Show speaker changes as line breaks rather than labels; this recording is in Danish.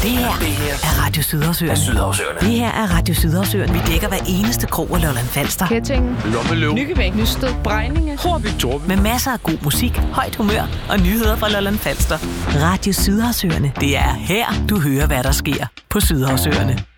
Det her er Radio Sydhavsøerne. Det her er Radio Sydhavsøerne. Vi dækker hver eneste krog og Lolland-Falster.
Ketting, Nykøbing, Nysted, Bregninge, Horby,
Med masser af god musik, højt humør og nyheder fra Lolland-Falster. Radio Sydhavsøerne. Det er her, du hører, hvad der sker på Sydhavsøerne.